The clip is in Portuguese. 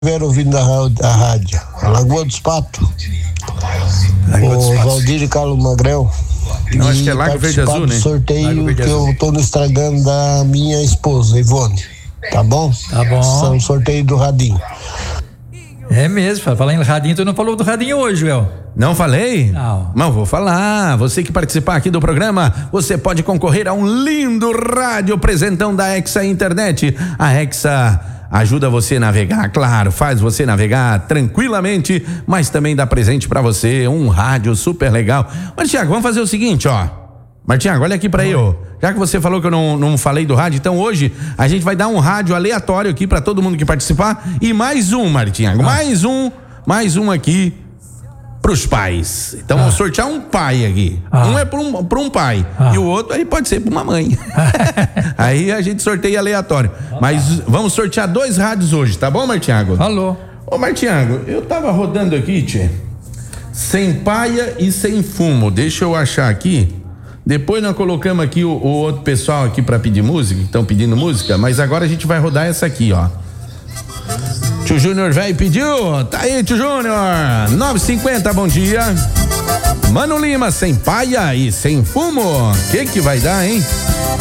estiver ouvindo a rádio, a Lagoa dos Patos, o Valdir e Carlos Magrão. Eu acho que é Lago Verde Azul, né? Sorteio que eu tô no Instagram da minha esposa, Ivone. Tá bom? Tá bom. São sorteio do radinho. É mesmo, falar em radinho, tu não falou do radinho hoje, Joel? Não falei? Não. Mas vou falar. Você que participar aqui do programa, você pode concorrer a um lindo rádio presentão da Hexa Internet. A Hexa ajuda você a navegar, claro, faz você navegar tranquilamente, mas também dá presente pra você, um rádio super legal. Mas, Tiago, vamos fazer o seguinte, ó. Martiago, olha aqui pra aí, ó. Já que você falou que eu não falei do rádio, então hoje a gente vai dar um rádio aleatório aqui pra todo mundo que participar. E mais um, Martiago, mais um aqui pros pais. Então vamos sortear um pai aqui. Um é pra um pai e o outro aí pode ser pra uma mãe. Aí a gente sorteia aleatório. Mas vamos sortear 2 rádios hoje, tá bom, Martiago? Falou. Ô, Martiago, eu tava rodando aqui, tchê, sem paia e sem fumo. Deixa eu achar aqui. Depois nós colocamos aqui o outro pessoal aqui pra pedir música, que estão pedindo música, mas agora a gente vai rodar essa aqui, ó. Tio Júnior velho pediu, tá aí, tio Júnior, 9:50, bom dia. Mano Lima, sem paia e sem fumo, que vai dar, hein?